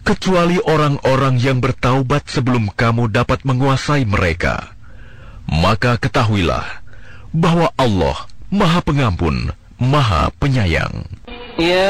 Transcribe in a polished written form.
kecuali orang-orang yang bertaubat sebelum kamu dapat menguasai mereka. Maka ketahuilah bahwa Allah Maha Pengampun, Maha Penyayang.